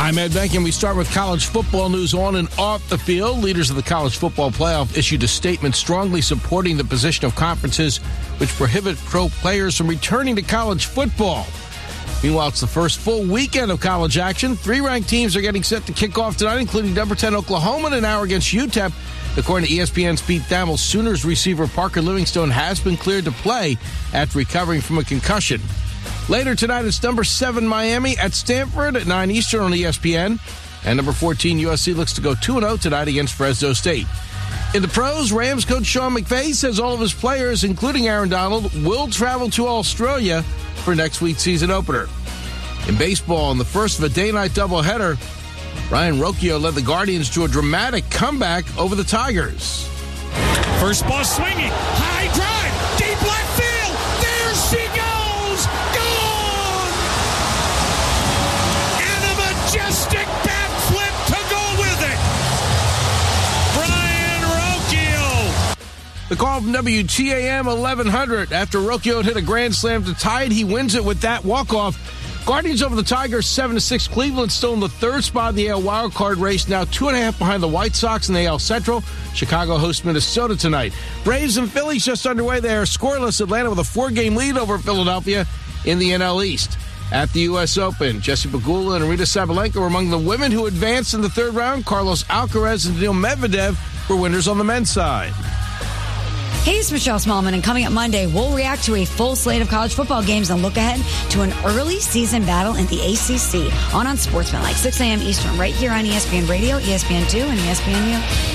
I'm Ed Benkin. We start with college football news on and off the field. Leaders of the college football playoff issued a statement strongly supporting the position of conferences which prohibit pro players from returning to college football. Meanwhile, it's the first full weekend of college action. 3 ranked teams are getting set to kick off tonight, including number 10 Oklahoma in an hour against UTEP. According to ESPN's Pete Thamel, Sooners receiver Parker Livingstone has been cleared to play after recovering from a concussion. Later tonight, it's number 7 Miami at Stanford at 9 Eastern on ESPN. And number 14 USC looks to go 2-0 tonight against Fresno State. In the pros, Rams coach Sean McVay says all of his players, including Aaron Donald, will travel to Australia for next week's season opener. In baseball, in the first of a day-night doubleheader, Ryan Rocchio led the Guardians to a dramatic comeback over the Tigers. First ball swinging, high drive, deep left field, there she goes, gone! And a majestic bat flip to go with it, Ryan Rocchio. The call from WTAM 1100 after Rocchio hit a grand slam to tie it, he wins it with that walk-off. Guardians over the Tigers 7-6. Cleveland still in the 3rd spot in the AL wildcard race, now 2.5 behind the White Sox in the AL Central. Chicago hosts Minnesota tonight. Braves and Phillies just underway there. Scoreless, Atlanta with a 4-game lead over Philadelphia in the NL East. At the U.S. Open, Jessie Pegula and Arina Sabalenka were among the women who advanced in the 3rd round. Carlos Alcaraz and Daniil Medvedev were winners on the men's side. Hey, it's Michelle Smallman, and coming up Monday, we'll react to a full slate of college football games and look ahead to an early season battle in the ACC on Sportsmanlike, 6 a.m. Eastern, right here on ESPN Radio, ESPN2, and ESPNU.